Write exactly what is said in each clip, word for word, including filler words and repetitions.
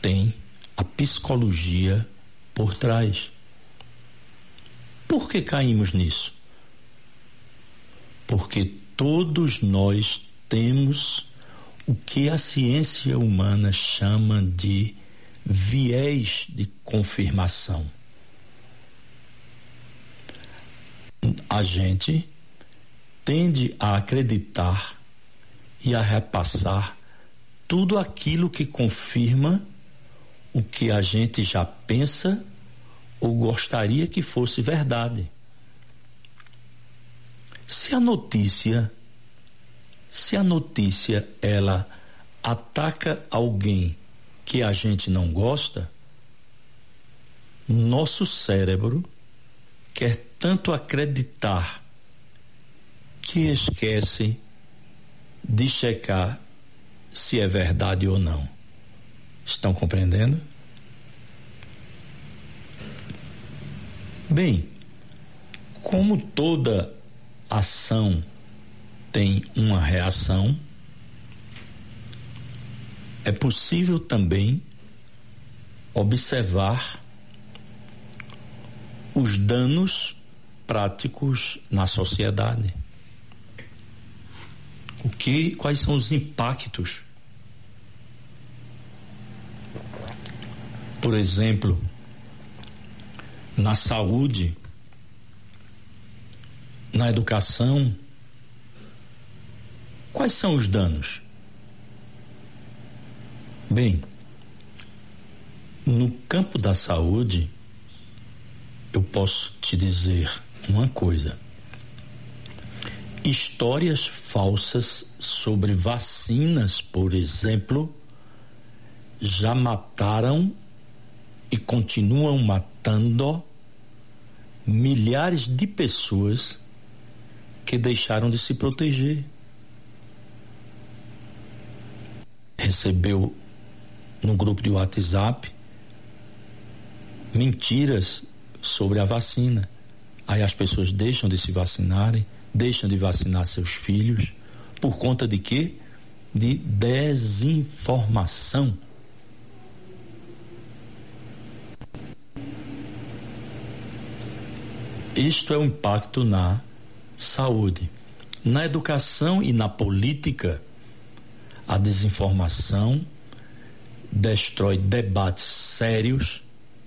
tem a psicologia por trás. Por que caímos nisso? Porque todos nós temos o que a ciência humana chama de viés de confirmação. A gente tende a acreditar e a repassar tudo aquilo que confirma o que a gente já pensa ou gostaria que fosse verdade. Se a notícia, se a notícia ela ataca alguém que a gente não gosta, nosso cérebro quer tanto acreditar que esquece de checar se é verdade ou não. Estão compreendendo? Bem, como toda ação tem uma reação, é possível também observar os danos práticos na sociedade. O que, quais são os impactos? Por exemplo, na saúde, na educação, quais são os danos? Bem, no campo da saúde, eu posso te dizer uma coisa. Histórias falsas sobre vacinas, por exemplo, já mataram e continuam matando milhares de pessoas que deixaram de se proteger. Recebeu no grupo de WhatsApp mentiras sobre a vacina. Aí as pessoas deixam de se vacinarem, deixam de vacinar seus filhos, por conta de quê? De desinformação. Isto é o impacto na saúde. Na educação e na política, a desinformação destrói debates sérios,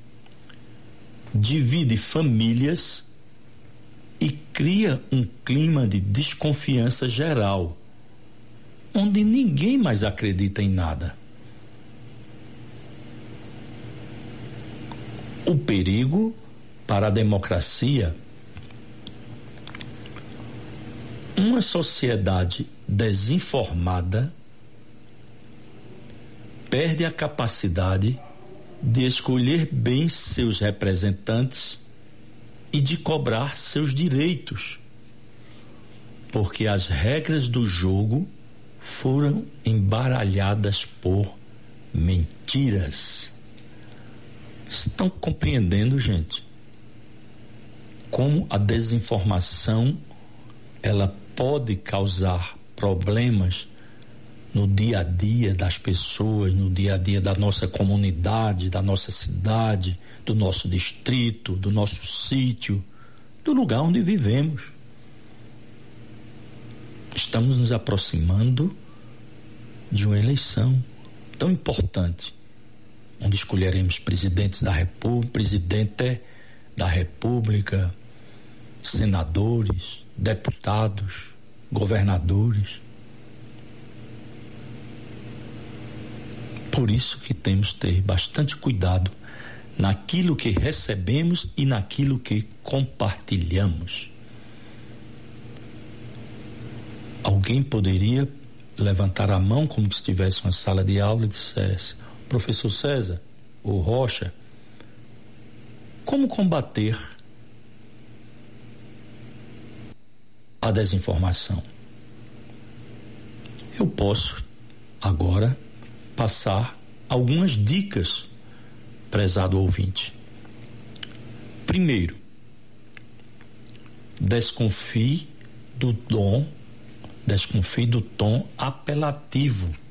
divide famílias e cria um clima de desconfiança geral, onde ninguém mais acredita em nada. O perigo para a democracia: uma sociedade desinformada perde a capacidade de escolher bem seus representantes e de cobrar seus direitos, porque as regras do jogo foram embaralhadas por mentiras. Estão compreendendo, gente? Como a desinformação ela pode causar problemas no dia a dia das pessoas, no dia a dia da nossa comunidade, da nossa cidade, do nosso distrito, do nosso sítio, do lugar onde vivemos. Estamos nos aproximando de uma eleição tão importante, onde escolheremos presidentes da República, presidente da República, senadores, deputados, governadores. Por isso que temos que ter bastante cuidado naquilo que recebemos e naquilo que compartilhamos. Alguém poderia levantar a mão como se estivesse uma sala de aula e dissesse: professor César ou Rocha, como combater a desinformação? Eu posso agora passar algumas dicas, prezado ouvinte. Primeiro, desconfie do tom, desconfie do tom apelativo